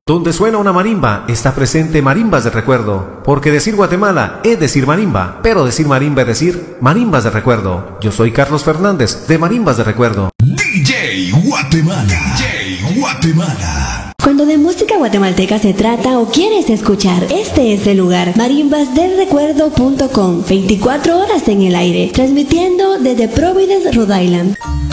Donde suena una marimba, está presente Marimbas de Recuerdo. Porque decir Guatemala es decir marimba, pero decir marimba es decir Marimbas de Recuerdo. Yo soy Carlos Fernández, de Marimbas de Recuerdo. DJ Guatemala. DJ Guatemala. Cuando de música guatemalteca se trata o quieres escuchar, este es el lugar. Marimbasdelrecuerdo.com, 24 horas en el aire, transmitiendo desde Providence, Rhode Island.